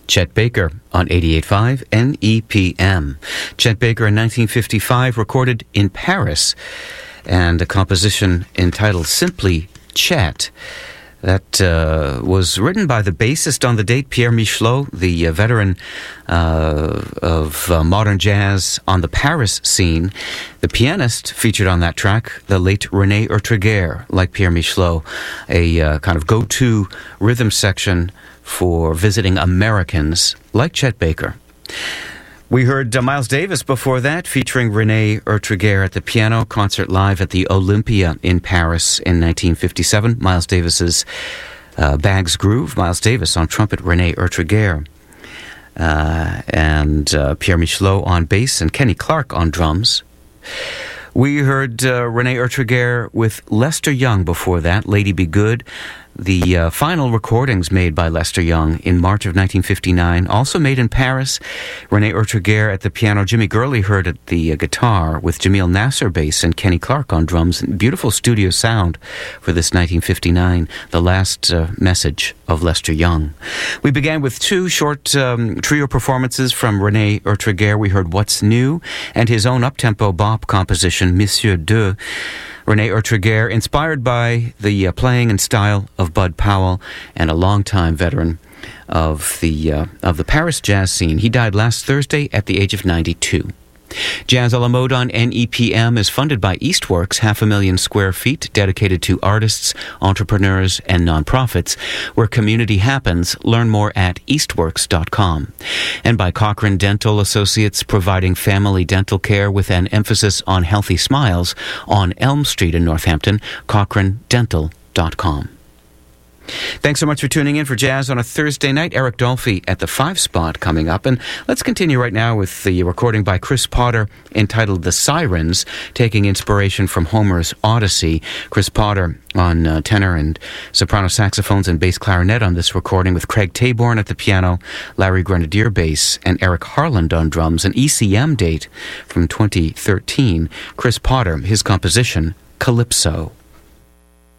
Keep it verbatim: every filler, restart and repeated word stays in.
Chet Baker on eighty-eight point five N E P M. Chet Baker in nineteen fifty-five recorded in Paris, and a composition entitled simply Chet. That uh, was written by the bassist on the date, Pierre Michelot, the uh, veteran uh, of uh, modern jazz on the Paris scene. The pianist featured on that track, the late René Urtreger, like Pierre Michelot, a uh, kind of go-to rhythm section for visiting Americans like Chet Baker. We heard uh, Miles Davis before that, featuring René Urtreger at the piano, concert live at the Olympia in Paris in nineteen fifty-seven. Miles Davis's uh, Bag's Groove. Miles Davis on trumpet, René Urtreger. Uh, and uh, Pierre Michelot on bass and Kenny Clark on drums. We heard uh, René Urtreger with Lester Young before that, Lady Be Good. The uh, final recordings made by Lester Young in March of nineteen fifty-nine, also made in Paris. René Urtreger at the piano, Jimmy Gurley heard at the uh, guitar with Jamil Nasser bass and Kenny Clark on drums. Beautiful studio sound for this nineteen fifty-nine, the last uh, message of Lester Young. We began with two short um, trio performances from René Urtreger. We heard What's New and his own up-tempo bop composition, Monsieur Deux. René Urtreger, inspired by the uh, playing and style of Bud Powell, and a longtime veteran of the uh, of the Paris jazz scene. He died last Thursday at the age of ninety-two. Jazz a la mode on N E P M is funded by Eastworks, half a million square feet dedicated to artists, entrepreneurs, and nonprofits. Where community happens, learn more at eastworks dot com. And by Cochrane Dental Associates, providing family dental care with an emphasis on healthy smiles on Elm Street in Northampton, cochrane dental dot com. Thanks so much for tuning in for Jazz on a Thursday night. Eric Dolphy at the five spot coming up. And let's continue right now with the recording by Chris Potter entitled The Sirens, taking inspiration from Homer's Odyssey. Chris Potter on uh, tenor and soprano saxophones and bass clarinet on this recording, with Craig Taborn at the piano, Larry Grenadier bass, and Eric Harland on drums. An E C M date from twenty thirteen. Chris Potter, his composition, Calypso.